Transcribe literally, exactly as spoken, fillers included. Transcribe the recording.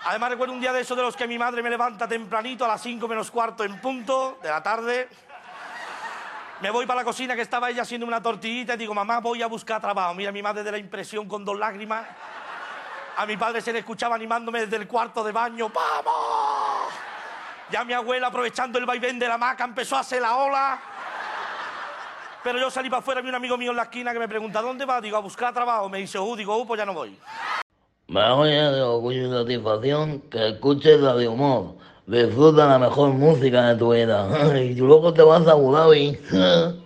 Además recuerdo un día de esos de los que mi madre me levanta tempranito a las cinco menos cuarto en punto de la tarde. Me voy para la cocina que estaba ella haciendo una tortillita y digo, mamá, voy a buscar trabajo. Mira, mi madre de la impresión con dos lágrimas. A mi padre se le escuchaba animándome desde el cuarto de baño. ¡Vamos! Ya mi abuela, aprovechando el vaivén de la hamaca, empezó a hacer la ola. Pero yo salí para afuera, vi un amigo mío en la esquina que me pregunta, ¿dónde va? Digo, a buscar trabajo. Me dice, uh, digo, uh, pues ya no voy. Me voy de orgullo y satisfacción que escuches Radio Humor. Disfruta la mejor música de tu vida. Y luego te vas a Abu Dhabi.